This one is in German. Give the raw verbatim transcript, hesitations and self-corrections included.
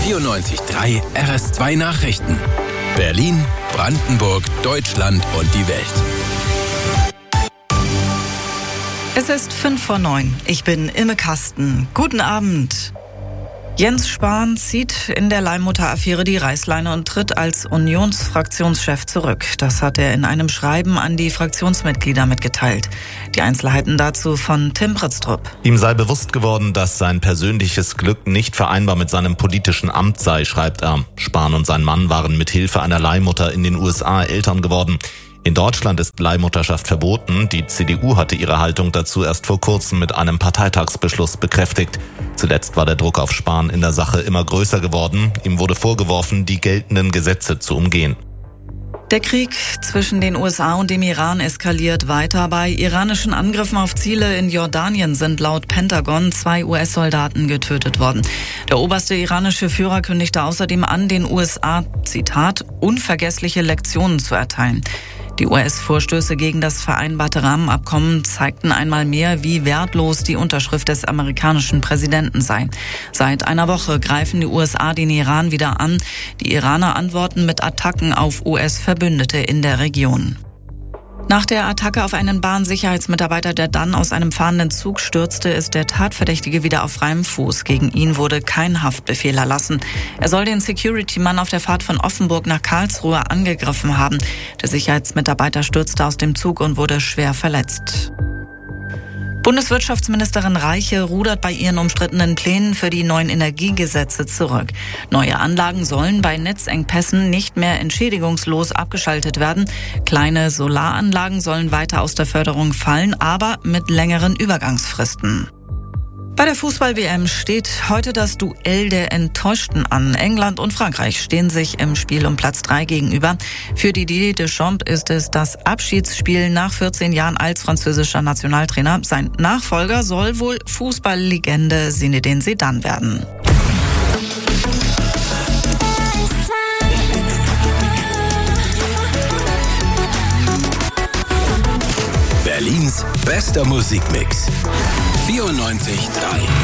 vierundneunzig Komma drei R S zwei Nachrichten. Berlin, Brandenburg, Deutschland und die Welt. Es ist fünf vor neun. Ich bin Imme Kasten. Guten Abend. Jens Spahn zieht in der Leihmutter-Affäre die Reißleine und tritt als Unionsfraktionschef zurück. Das hat er in einem Schreiben an die Fraktionsmitglieder mitgeteilt. Die Einzelheiten dazu von Tim Britztrup. Ihm sei bewusst geworden, dass sein persönliches Glück nicht vereinbar mit seinem politischen Amt sei, schreibt er. Spahn und sein Mann waren mit Hilfe einer Leihmutter in den U S A Eltern geworden. In Deutschland ist Leihmutterschaft verboten. Die C D U hatte ihre Haltung dazu erst vor kurzem mit einem Parteitagsbeschluss bekräftigt. Zuletzt war der Druck auf Spahn in der Sache immer größer geworden. Ihm wurde vorgeworfen, die geltenden Gesetze zu umgehen. Der Krieg zwischen den U S A und dem Iran eskaliert weiter. Bei iranischen Angriffen auf Ziele in Jordanien sind laut Pentagon zwei U S-Soldaten getötet worden. Der oberste iranische Führer kündigte außerdem an, den U S A, Zitat, unvergessliche Lektionen zu erteilen. Die U S-Vorstöße gegen das vereinbarte Rahmenabkommen zeigten einmal mehr, wie wertlos die Unterschrift des amerikanischen Präsidenten sei. Seit einer Woche greifen die U S A den Iran wieder an. Die Iraner antworten mit Attacken auf U S-Verbündete in der Region. Nach der Attacke auf einen Bahnsicherheitsmitarbeiter, der dann aus einem fahrenden Zug stürzte, ist der Tatverdächtige wieder auf freiem Fuß. Gegen ihn wurde kein Haftbefehl erlassen. Er soll den Security-Mann auf der Fahrt von Offenburg nach Karlsruhe angegriffen haben. Der Sicherheitsmitarbeiter stürzte aus dem Zug und wurde schwer verletzt. Bundeswirtschaftsministerin Reiche rudert bei ihren umstrittenen Plänen für die neuen Energiegesetze zurück. Neue Anlagen sollen bei Netzengpässen nicht mehr entschädigungslos abgeschaltet werden. Kleine Solaranlagen sollen weiter aus der Förderung fallen, aber mit längeren Übergangsfristen. Bei der Fußball-W M steht heute das Duell der Enttäuschten an. England und Frankreich stehen sich im Spiel um Platz drei gegenüber. Für Didier Deschamps ist es das Abschiedsspiel nach vierzehn Jahren als französischer Nationaltrainer. Sein Nachfolger soll wohl Fußballlegende Zinedine Zidane werden. Berlins bester Musikmix. vierundneunzig Komma drei